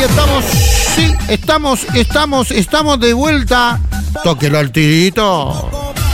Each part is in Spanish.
estamos de vuelta. Tóquelo al tirito.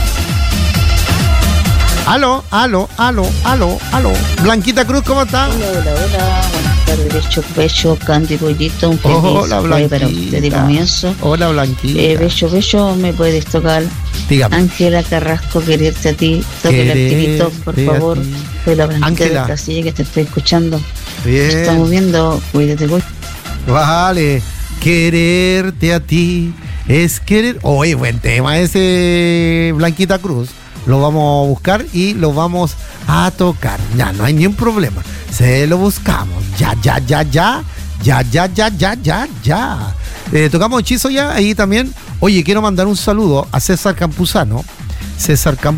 Aló. Blanquita Cruz, ¿cómo está? Hola. Buenas tardes, Becho, Candy Pollito. Un feliz Hola, Blanquita. para usted de comienzo. Hola, Blanquita. Becho, ¿me puedes tocar? Dígame. Ángela Carrasco, quererte a ti. Tóquele al tirito, por favor. Soy la Blanquita Ángela. de Casilla que te estoy escuchando. Bien. Estamos viendo, cuídate. Vale. Quererte a ti es querer. Oye, buen tema ese, Blanquita Cruz. Lo vamos a buscar y lo vamos a tocar. Ya, no hay ni un problema. Se lo buscamos. Ya. Tocamos hechizo ya, ahí también. Oye, quiero mandar un saludo a César Campuzano, que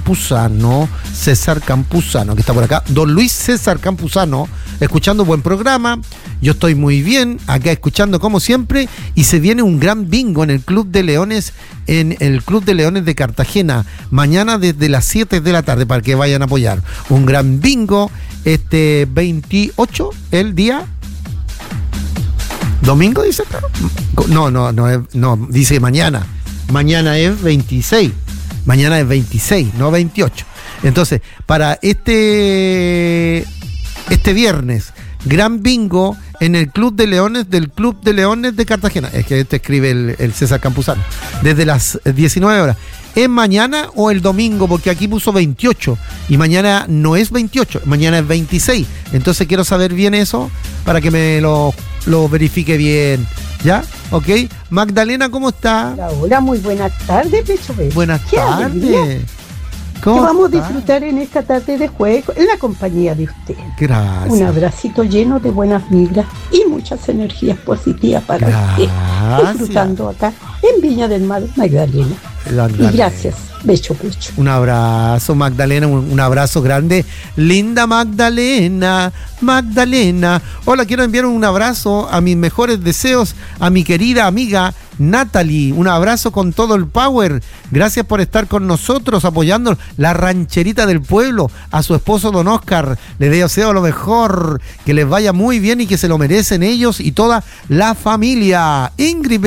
está por acá. Don Luis César Campuzano, escuchando buen programa. Yo estoy muy bien, acá escuchando como siempre. Y se viene un gran bingo en el Club de Leones, de Cartagena. Mañana desde las 7 de la tarde, para que vayan a apoyar. Un gran bingo, 28, el día... ¿Domingo dice? No, dice mañana. Mañana es 26. Mañana es 26, no 28. Entonces, para este viernes, gran bingo en el Club de Leones del Club de Leones de Cartagena. Es que escribe el César Campuzano. Desde las 19 horas. ¿Es mañana o el domingo? Porque aquí puso 28 y mañana no es 28, mañana es 26. Entonces quiero saber bien eso para que me lo verifique bien. ¿Ya? ¿Ok? Magdalena, ¿cómo está? Hola, muy buenas tardes, Pecho. Buenas tardes. ¿Cómo vamos a disfrutar en esta tarde de juego en la compañía de usted? Gracias. Un abracito lleno de buenas vibras y muchas energías positivas para usted. Disfrutando acá en Viña del Mar, Magdalena. Y gracias, Becho. Un abrazo, Magdalena, un abrazo grande. Linda Magdalena. Hola, quiero enviar un abrazo a mis mejores deseos a mi querida amiga Natalie. Un abrazo con todo el power. Gracias por estar con nosotros, apoyando la rancherita del pueblo. A su esposo Don Oscar, le deseo lo mejor, que les vaya muy bien y que se lo merecen ellos y toda la familia. Ingrid